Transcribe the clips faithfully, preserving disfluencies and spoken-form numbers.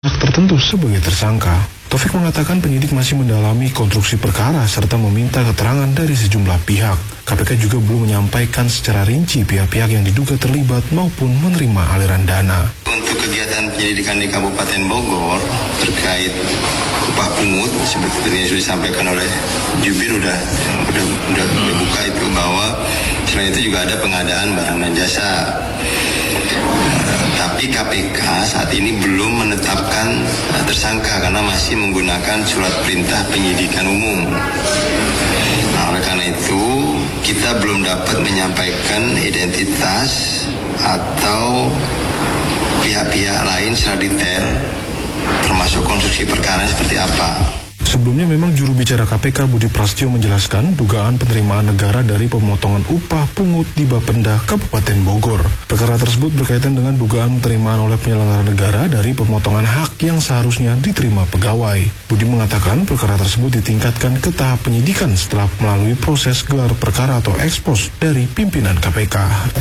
pihak tertentu sebagai tersangka. Taufik mengatakan penyidik masih mendalami konstruksi perkara serta meminta keterangan dari sejumlah pihak. K P K juga belum menyampaikan secara rinci pihak-pihak yang diduga terlibat maupun menerima aliran dana. Untuk kegiatan penyelidikan di Kabupaten Bogor terkait upah pungut seperti yang sudah disampaikan oleh Jubir udah udah udah, udah buka itu bahwa selain itu juga ada pengadaan barang dan jasa. Tapi K P K saat ini belum menetapkan tersangka karena masih menggunakan surat perintah penyidikan umum. Nah, oleh karena itu kita belum dapat menyampaikan identitas atau pihak-pihak lain secara detail, termasuk konstruksi perkara seperti apa. Sebelumnya memang juru bicara K P K Budi Prasetyo menjelaskan dugaan penerimaan negara dari pemotongan upah pungut di Bapenda Kabupaten Bogor. Perkara tersebut berkaitan dengan dugaan penerimaan oleh penyelenggara negara dari pemotongan hak yang seharusnya diterima pegawai. Budi mengatakan perkara tersebut ditingkatkan ke tahap penyidikan setelah melalui proses gelar perkara atau ekspos dari pimpinan K P K.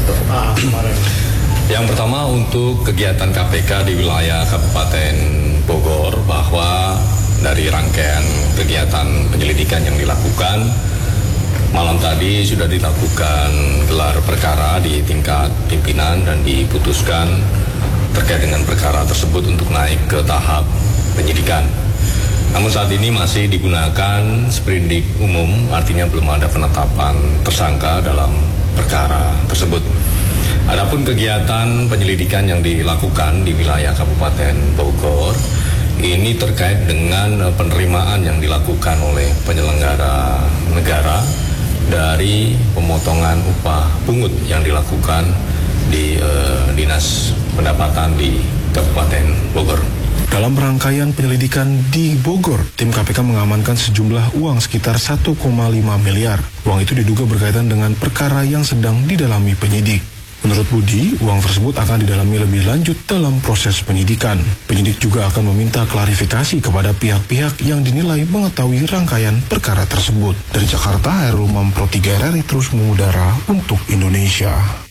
Yang pertama untuk kegiatan K P K di wilayah Kabupaten Bogor, bahwa dari rangkaian kegiatan penyelidikan yang dilakukan, malam tadi sudah dilakukan gelar perkara di tingkat pimpinan dan diputuskan terkait dengan perkara tersebut untuk naik ke tahap penyidikan. Namun saat ini masih digunakan sprindik umum, artinya belum ada penetapan tersangka dalam perkara tersebut. Adapun kegiatan penyelidikan yang dilakukan di wilayah Kabupaten Bogor ini terkait dengan penerimaan yang dilakukan oleh penyelenggara negara dari pemotongan upah pungut yang dilakukan di uh, Dinas Pendapatan di Kabupaten Bogor. Dalam rangkaian penyelidikan di Bogor, tim K P K mengamankan sejumlah uang sekitar satu koma lima miliar. Uang itu diduga berkaitan dengan perkara yang sedang didalami penyidik. Menurut Budi, uang tersebut akan didalami lebih lanjut dalam proses penyidikan. Penyidik juga akan meminta klarifikasi kepada pihak-pihak yang dinilai mengetahui rangkaian perkara tersebut. Dari Jakarta, Hairul Umam Pro tiga R R I terus mengudara untuk Indonesia.